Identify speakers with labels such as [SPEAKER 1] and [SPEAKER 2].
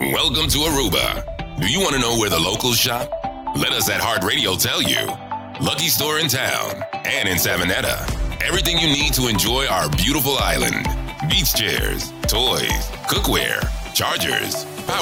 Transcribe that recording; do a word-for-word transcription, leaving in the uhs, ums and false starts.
[SPEAKER 1] Welcome to Aruba. Do you want to know where the locals shop? Let us at Heart Radio tell you. Lucky Store in town and in Savanetta. Everything you need to enjoy our beautiful island. Beach chairs, toys, cookware, chargers,